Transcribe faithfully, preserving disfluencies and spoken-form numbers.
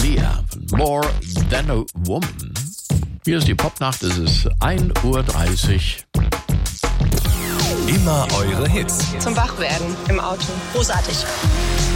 Sia von More Than a Woman. Hier ist die Popnacht, es ist ein Uhr dreißig. Immer eure Hits. Zum Wachwerden im Auto. Großartig.